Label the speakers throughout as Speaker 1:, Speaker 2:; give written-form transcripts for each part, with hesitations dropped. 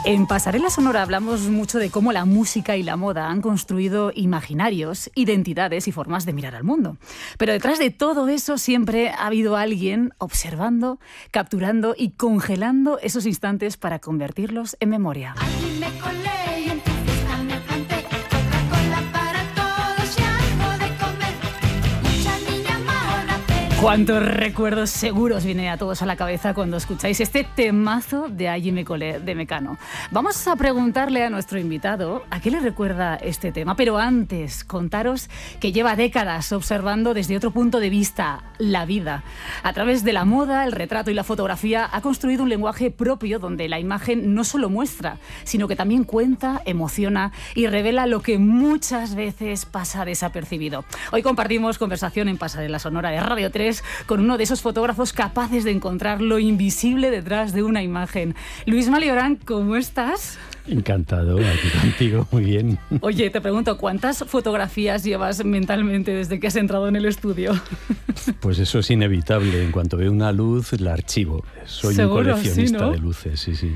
Speaker 1: En Pasarela Sonora hablamos mucho de cómo la música y la moda han construido imaginarios, identidades y formas de mirar al mundo. Pero detrás de todo eso siempre ha habido alguien observando, capturando y congelando esos instantes para convertirlos en memoria.
Speaker 2: Allí me colé y en tu fiesta me canté. Coca-Cola para todos y algo de comer. Mucha niña mona, pero...
Speaker 1: ¿Cuántos recuerdos seguros vienen a todos a la cabeza cuando escucháis este temazo de Allí me colé de Mecano? Vamos a preguntarle a nuestro invitado a qué le recuerda este tema, pero antes contaros que lleva décadas observando desde otro punto de vista la vida. A través de la moda, el retrato y la fotografía ha construido un lenguaje propio donde la imagen no solo muestra, sino que también cuenta, emociona y revela lo que muchas veces pasa desapercibido. Hoy compartimos conversación en Pasarela Sonora de Radio 3 con uno de esos fotógrafos capaces de encontrar lo invisible detrás de una imagen. Luis Malliorán, ¿cómo estás?
Speaker 3: Encantado, aquí contigo, muy bien.
Speaker 1: Oye, te pregunto, ¿cuántas fotografías llevas mentalmente desde que has entrado en el estudio?
Speaker 3: Pues eso es inevitable, en cuanto veo una luz la archivo. Soy
Speaker 1: ¿seguro?
Speaker 3: Un coleccionista,
Speaker 1: ¿sí, no?
Speaker 3: de luces, sí.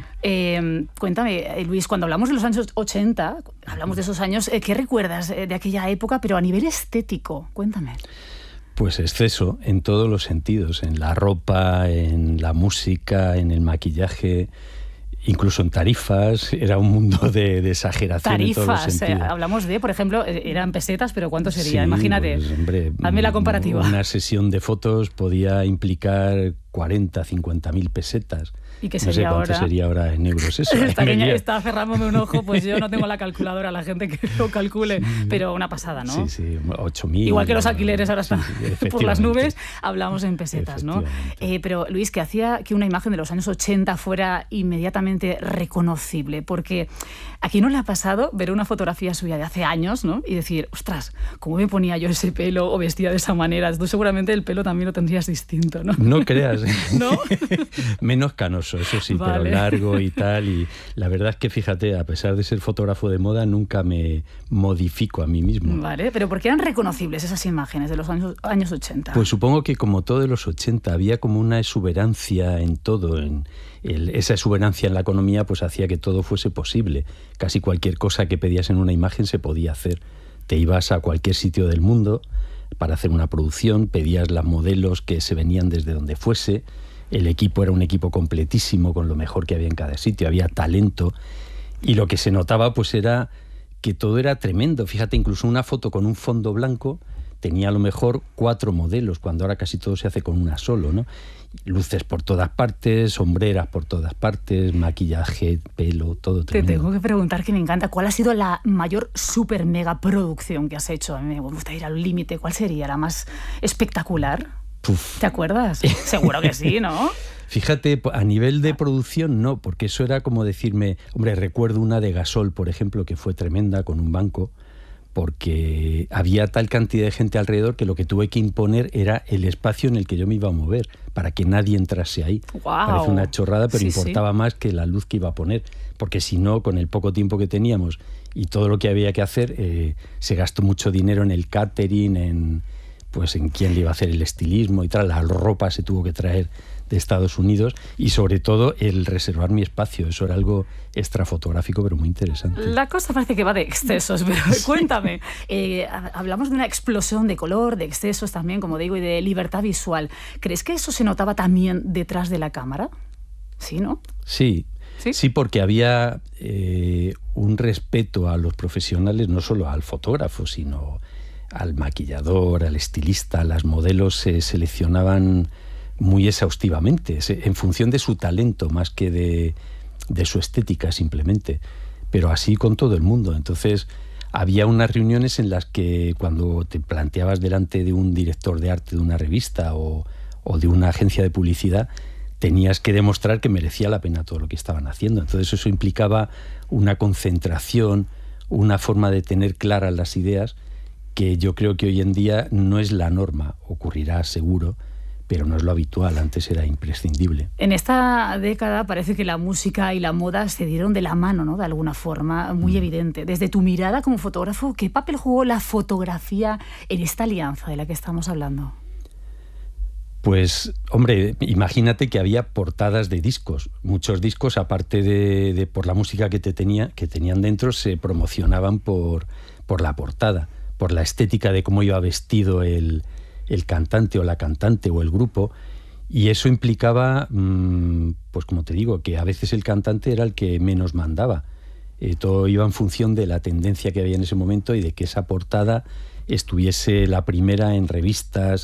Speaker 1: Cuéntame, Luis, cuando hablamos de los años 80, hablamos de esos años, ¿qué recuerdas de aquella época, pero a nivel estético? Cuéntame.
Speaker 3: Pues exceso en todos los sentidos, en la ropa, en la música, en el maquillaje, incluso en tarifas. Era un mundo de exageración
Speaker 1: tarifas,
Speaker 3: en todos los sentidos.
Speaker 1: Hablamos de, por ejemplo, eran pesetas, pero ¿cuánto sería?
Speaker 3: Sí,
Speaker 1: Imagínate,
Speaker 3: pues, hombre,
Speaker 1: hazme la comparativa.
Speaker 3: Una sesión de fotos podía implicar 40, 50.000 pesetas.
Speaker 1: ¿Y qué
Speaker 3: No
Speaker 1: sería
Speaker 3: sé cuánto
Speaker 1: ahora?
Speaker 3: sería ahora en euros eso.
Speaker 1: Está cerrándome un ojo, pues yo no tengo la calculadora, la gente que lo calcule, pero una pasada, ¿no?
Speaker 3: Sí, 8.000.
Speaker 1: Igual que los alquileres ahora están por las nubes,
Speaker 3: efectivamente.
Speaker 1: hablamos en pesetas, ¿no? Pero Luis, ¿qué hacía que una imagen de los años 80 fuera inmediatamente reconocible? Porque aquí no le ha pasado ver una fotografía suya de hace años, ¿no? Y decir, ostras, ¿cómo me ponía yo ese pelo o vestía de esa manera? Tú seguramente el pelo también lo tendrías distinto, ¿no?
Speaker 3: No creas.
Speaker 1: ¿No?
Speaker 3: Menos canoso, eso sí,
Speaker 1: vale.
Speaker 3: pero largo y tal. Y la verdad es que, fíjate, a pesar de ser fotógrafo de moda, nunca me modifico a mí mismo.
Speaker 1: Vale, pero ¿por qué eran reconocibles esas imágenes de los años 80?
Speaker 3: Pues supongo que como todo de los 80 había como una exuberancia en todo. Esa exuberancia en la economía pues hacía que todo fuese posible. Casi cualquier cosa que pedías en una imagen se podía hacer. Te ibas a cualquier sitio del mundo para hacer una producción, pedías las modelos que se venían desde donde fuese. El equipo era un equipo completísimo con lo mejor que había en cada sitio, había talento y lo que se notaba pues era que todo era tremendo. Fíjate, incluso una foto con un fondo blanco tenía a lo mejor 4 modelos, cuando ahora casi todo se hace con una solo, ¿no? Luces por todas partes, sombreras por todas partes, maquillaje, pelo, todo tremendo.
Speaker 1: Te tengo que preguntar, que me encanta, ¿cuál ha sido la mayor super mega producción que has hecho? A mí me gusta ir al límite. ¿Cuál sería la más espectacular?
Speaker 3: Uf.
Speaker 1: ¿Te acuerdas? Seguro que sí, ¿no?
Speaker 3: Fíjate, a nivel de producción no, porque eso era como decirme, hombre, recuerdo una de Gasol, por ejemplo, que fue tremenda con un banco, porque había tal cantidad de gente alrededor que lo que tuve que imponer era el espacio en el que yo me iba a mover, para que nadie entrase ahí.
Speaker 1: Wow.
Speaker 3: Parece una chorrada, pero
Speaker 1: sí,
Speaker 3: importaba más que la luz que iba a poner, porque si no, con el poco tiempo que teníamos y todo lo que había que hacer, se gastó mucho dinero en el catering, en quién le iba a hacer el estilismo y tal. La ropa se tuvo que traer de Estados Unidos y sobre todo el reservar mi espacio. Eso era algo extrafotográfico, pero muy interesante.
Speaker 1: La cosa parece que va de excesos, pero cuéntame. Hablamos de una explosión de color, de excesos también, como digo, y de libertad visual. ¿Crees que eso se notaba también detrás de la cámara? Sí, ¿no?
Speaker 3: Sí, porque había un respeto a los profesionales, no solo al fotógrafo, sino al maquillador, al estilista. Las modelos se seleccionaban muy exhaustivamente, en función de su talento, más que de su estética simplemente, pero así con todo el mundo. Entonces había unas reuniones en las que cuando te planteabas delante de un director de arte de una revista o de una agencia de publicidad, tenías que demostrar que merecía la pena todo lo que estaban haciendo. Entonces eso implicaba una concentración, una forma de tener claras las ideas, que yo creo que hoy en día no es la norma. Ocurrirá seguro, pero no es lo habitual. Antes era imprescindible.
Speaker 1: En esta década parece que la música y la moda se dieron de la mano, ¿no? De alguna forma muy evidente. Desde tu mirada como fotógrafo, ¿qué papel jugó la fotografía en esta alianza de la que estamos hablando?
Speaker 3: Pues, hombre, imagínate que había portadas de discos. Muchos discos, aparte de por la música que tenían dentro, se promocionaban por la portada, por la estética de cómo iba vestido el cantante o la cantante o el grupo. Y eso implicaba, pues como te digo, que a veces el cantante era el que menos mandaba. Todo iba en función de la tendencia que había en ese momento y de que esa portada estuviese la primera en revistas,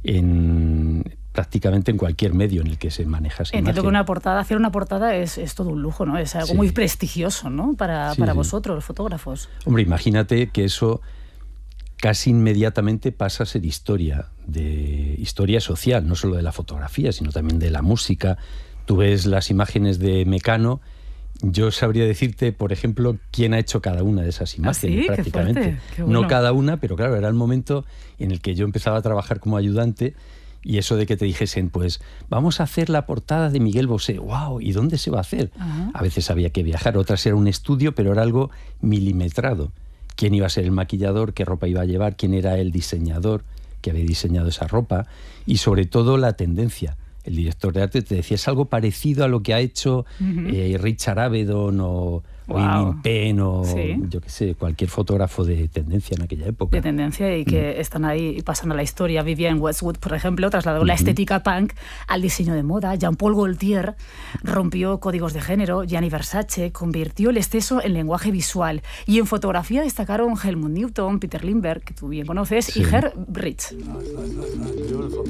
Speaker 3: prácticamente en cualquier medio en el que se maneja esa
Speaker 1: Entiendo
Speaker 3: imagen.
Speaker 1: que hacer una portada es todo un lujo, ¿no? Es algo
Speaker 3: Sí.
Speaker 1: muy prestigioso, ¿no? Para
Speaker 3: Sí.
Speaker 1: vosotros, los fotógrafos.
Speaker 3: Hombre, imagínate que eso casi inmediatamente pasa a ser historia social, no solo de la fotografía, sino también de la música. Tú ves las imágenes de Mecano. Yo sabría decirte, por ejemplo, quién ha hecho cada una de esas imágenes,
Speaker 1: ¿Ah, sí? Qué
Speaker 3: prácticamente.
Speaker 1: fuerte, qué bueno.
Speaker 3: No cada una, pero claro, era el momento en el que yo empezaba a trabajar como ayudante y eso de que te dijesen, pues vamos a hacer la portada de Miguel Bosé. ¡Wow! ¿Y dónde se va a hacer?
Speaker 1: Ajá.
Speaker 3: A veces había que viajar, otras era un estudio, pero era algo milimetrado. ¿Quién iba a ser el maquillador? ¿Qué ropa iba a llevar? ¿Quién era el diseñador que había diseñado esa ropa? Y sobre todo la tendencia. El director de arte te decía, es algo parecido a lo que ha hecho Richard Avedon o Emin Penn o
Speaker 1: Sí.
Speaker 3: yo qué sé, cualquier fotógrafo de tendencia en aquella época.
Speaker 1: De tendencia y que están ahí y pasan a la historia. Vivienne Westwood, por ejemplo, trasladó la estética punk al diseño de moda. Jean-Paul Gaultier rompió códigos de género. Gianni Versace convirtió el exceso en lenguaje visual. Y en fotografía destacaron Helmut Newton, Peter Lindbergh, que tú bien conoces,
Speaker 3: Sí.
Speaker 1: y Herb Ritts.
Speaker 4: Beautiful.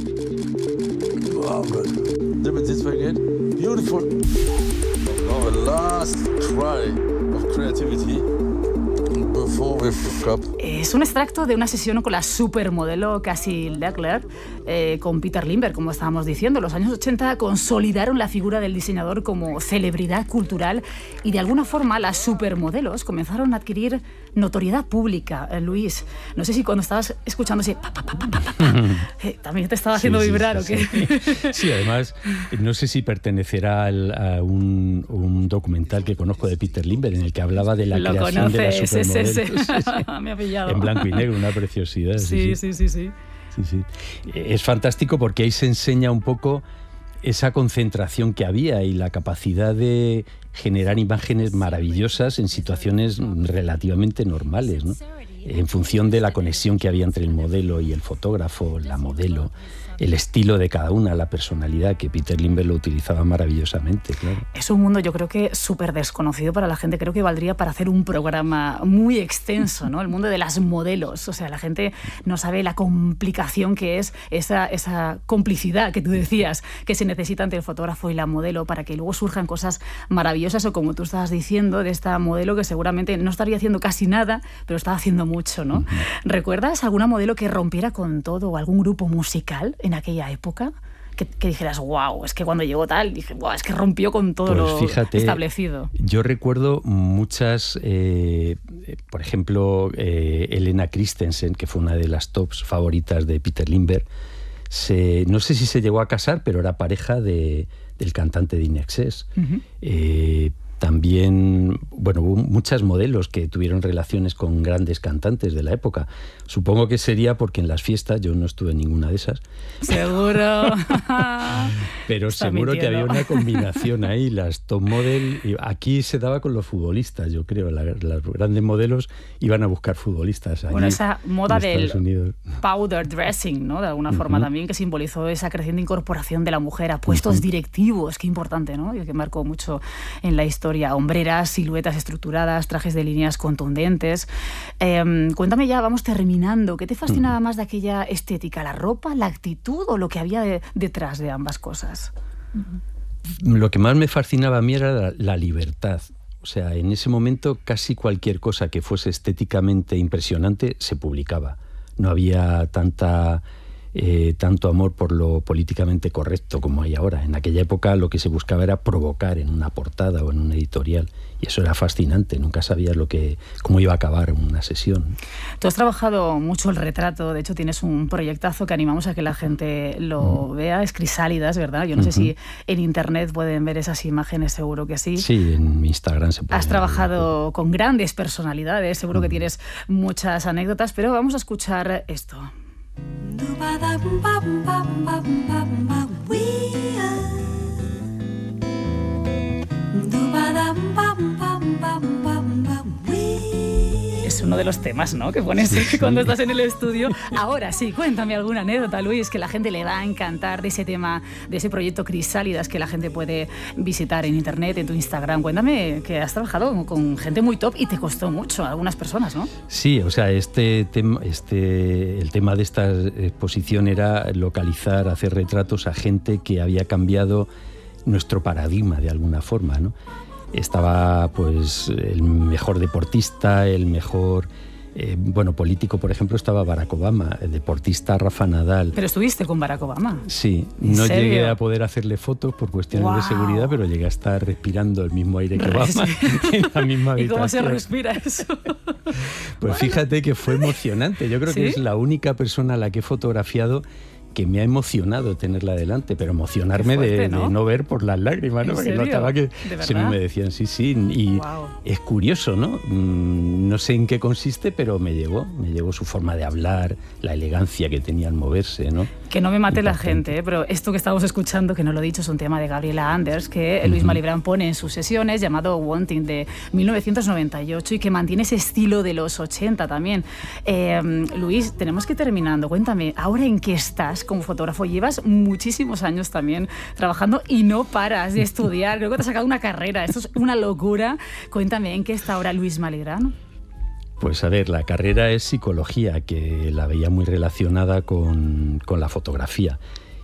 Speaker 4: Wow, good. Did this way again? Beautiful. Now the last cry of creativity before we fuck up.
Speaker 1: Es un extracto de una sesión con la supermodelo Cassie Leclerc, con Peter Lindbergh, como estábamos diciendo. Los años 80 consolidaron la figura del diseñador como celebridad cultural y de alguna forma las supermodelos comenzaron a adquirir notoriedad pública. Luis, no sé si cuando estabas escuchando así, también te estaba haciendo vibrar o qué.
Speaker 3: Sí, además, no sé si pertenecerá a un documental que conozco de Peter Lindbergh en el que hablaba de la
Speaker 1: Lo
Speaker 3: creación de las
Speaker 1: conoces,
Speaker 3: supermodelos.
Speaker 1: ese.
Speaker 3: Sí, sí.
Speaker 1: Me ha pillado.
Speaker 3: En blanco y negro, una preciosidad.
Speaker 1: Sí.
Speaker 3: Sí, sí. Es fantástico porque ahí se enseña un poco esa concentración que había y la capacidad de generar imágenes maravillosas en situaciones relativamente normales, ¿no? En función de la conexión que había entre el modelo y el fotógrafo, la modelo, el estilo de cada una, la personalidad, que Peter Lindbergh lo utilizaba maravillosamente, claro.
Speaker 1: Es un mundo, yo creo que súper desconocido para la gente. Creo que valdría para hacer un programa muy extenso, ¿no? El mundo de las modelos. O sea, la gente no sabe la complicación que es esa complicidad que tú decías que se necesita entre el fotógrafo y la modelo para que luego surjan cosas maravillosas, o como tú estabas diciendo, de esta modelo que seguramente no estaría haciendo casi nada, pero estaba haciendo mucho, ¿no? ¿Recuerdas alguna modelo que rompiera con todo o algún grupo musical en aquella época? Que dijeras, wow, es que cuando llegó tal, dije, wow, es que rompió con todo
Speaker 3: Pues
Speaker 1: lo
Speaker 3: fíjate,
Speaker 1: establecido.
Speaker 3: Yo recuerdo muchas, por ejemplo, Helena Christensen, que fue una de las tops favoritas de Peter Lindbergh, no sé si se llegó a casar, pero era pareja del cantante de In Excess. También, bueno, hubo muchas modelos que tuvieron relaciones con grandes cantantes de la época. Supongo que sería porque en las fiestas, yo no estuve en ninguna de esas.
Speaker 1: Seguro.
Speaker 3: Pero
Speaker 1: Está
Speaker 3: seguro que
Speaker 1: mintiendo.
Speaker 3: había una combinación ahí, las top model. Y aquí se daba con los futbolistas, yo creo. Las grandes modelos iban a buscar futbolistas allí.
Speaker 1: Bueno, esa moda
Speaker 3: en
Speaker 1: del
Speaker 3: Estados Unidos.
Speaker 1: powder dressing, ¿no? De alguna forma también, que simbolizó esa creciente incorporación de la mujer a puestos directivos, qué importante, ¿no? Y que marcó mucho en la historia. Hombreras, siluetas estructuradas, trajes de líneas contundentes. Cuéntame ya, vamos terminando. ¿Qué te fascinaba más de aquella estética? ¿La ropa, la actitud o lo que había detrás de ambas cosas?
Speaker 3: Lo que más me fascinaba a mí era la libertad. O sea, en ese momento casi cualquier cosa que fuese estéticamente impresionante se publicaba. No había tanto amor por lo políticamente correcto como hay ahora. En aquella época lo que se buscaba era provocar en una portada o en un editorial, y eso era fascinante. Nunca sabías cómo iba a acabar una sesión.
Speaker 1: Tú has trabajado mucho el retrato, de hecho tienes un proyectazo que animamos a que la gente lo vea, es Crisálidas, ¿verdad? Yo no sé si en internet pueden ver esas imágenes, seguro que sí.
Speaker 3: Sí, en mi Instagram se puede.
Speaker 1: Has trabajado con grandes personalidades, seguro que tienes muchas anécdotas, pero vamos a escuchar esto. Es uno de los temas, ¿no?, que pones cuando estás en el estudio. Ahora sí, cuéntame alguna anécdota, Luis, que la gente le va a encantar de ese tema, de ese proyecto Crisálidas que la gente puede visitar en internet, en tu Instagram. Cuéntame que has trabajado con gente muy top y te costó mucho a algunas personas, ¿no?
Speaker 3: Sí, o sea, el tema de esta exposición era localizar, hacer retratos a gente que había cambiado nuestro paradigma de alguna forma, ¿no? Estaba pues el mejor deportista, el mejor político, por ejemplo, estaba Barack Obama, el deportista Rafa Nadal.
Speaker 1: Pero estuviste con Barack Obama.
Speaker 3: Sí, no llegué a poder hacerle fotos por cuestiones de seguridad, pero llegué a estar respirando el mismo aire que Obama en la misma habitación.
Speaker 1: ¿Y cómo se respira eso?
Speaker 3: Pues fíjate que fue emocionante. Yo creo que es la única persona a la que he fotografiado que me ha emocionado tenerla delante, pero emocionarme fuerte, de no ver por las lágrimas, ¿no? Porque notaba que se me decían sí, y es curioso, ¿no? No sé en qué consiste, pero me llegó su forma de hablar, la elegancia que tenía al moverse, ¿no?
Speaker 1: Que no me mate la gente, pero esto que estamos escuchando, que no lo he dicho, es un tema de Gabriela Anders, que Luis Malibrán pone en sus sesiones, llamado Wanting, de 1998, y que mantiene ese estilo de los 80 también. Luis, tenemos que ir terminando. Cuéntame, ¿ahora en qué estás como fotógrafo? Llevas muchísimos años también trabajando y no paras de estudiar. Luego te has sacado una carrera. Esto es una locura. Cuéntame, ¿en qué está ahora Luis Malibrán?
Speaker 3: Pues a ver, la carrera es psicología, que la veía muy relacionada con la fotografía.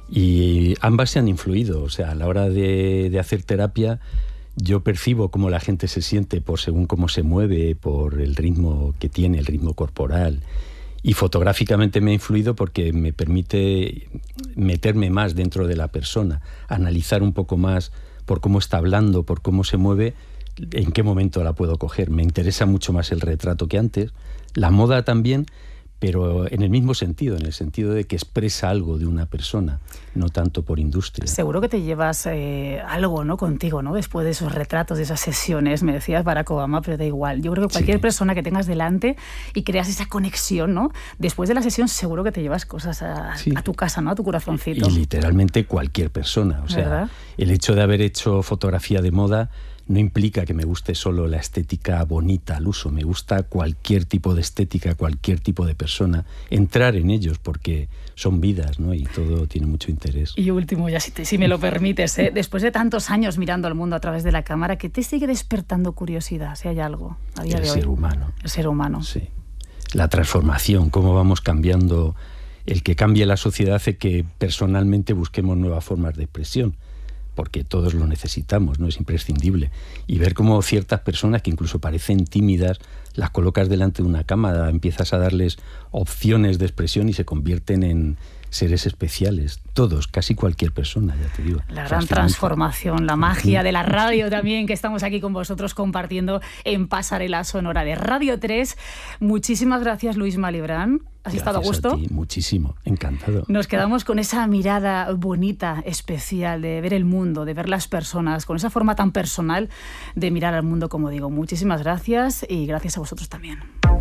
Speaker 3: Y ambas se han influido. O sea, a la hora de hacer terapia, yo percibo cómo la gente se siente según cómo se mueve, por el ritmo que tiene, el ritmo corporal. Y fotográficamente me ha influido porque me permite meterme más dentro de la persona, analizar un poco más por cómo está hablando, por cómo se mueve, en qué momento la puedo coger. Me interesa mucho más el retrato que antes, la moda también, pero en el mismo sentido, en el sentido de que expresa algo de una persona, no tanto por industria.
Speaker 1: Seguro que te llevas algo, ¿no?, contigo, ¿no?, después de esos retratos, de esas sesiones. Me decías Barack Obama, pero da igual. Yo creo que cualquier persona que tengas delante y creas esa conexión, ¿no?, después de la sesión seguro que te llevas cosas a tu casa, ¿no?, a tu corazoncito.
Speaker 3: Y literalmente cualquier persona. O sea, ¿verdad? El hecho de haber hecho fotografía de moda no implica que me guste solo la estética bonita al uso. Me gusta cualquier tipo de estética, cualquier tipo de persona. Entrar en ellos porque son vidas, ¿no?, y todo tiene mucho interés.
Speaker 1: Y último, ya si me lo permites, después de tantos años mirando al mundo a través de la cámara, ¿qué te sigue despertando curiosidad, si hay algo a día de hoy?
Speaker 3: El ser humano.
Speaker 1: El ser humano.
Speaker 3: Sí. La transformación, cómo vamos cambiando. El que cambie la sociedad hace que personalmente busquemos nuevas formas de expresión, porque todos lo necesitamos, ¿no? Es imprescindible. Y ver cómo ciertas personas que incluso parecen tímidas, las colocas delante de una cámara, empiezas a darles opciones de expresión y se convierten en seres especiales. Todos, casi cualquier persona, ya te digo.
Speaker 1: La gran transformación, la magia de la radio también, que estamos aquí con vosotros compartiendo en Pasarela Sonora de Radio 3. Muchísimas gracias, Luis Malibrán. ¿Has estado a gusto?
Speaker 3: A ti, muchísimo, encantado.
Speaker 1: Nos quedamos con esa mirada bonita, especial, de ver el mundo, de ver las personas, con esa forma tan personal de mirar al mundo, como digo. Muchísimas gracias y gracias a vosotros también.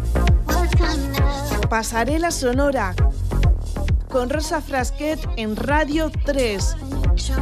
Speaker 5: Pasarela Sonora con Rosa Frasquet en Radio 3.